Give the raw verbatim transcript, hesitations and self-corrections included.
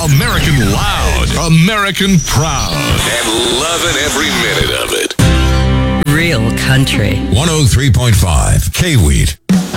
American loud, American proud, and loving every minute of it. Real country. one oh three point five K-Weed.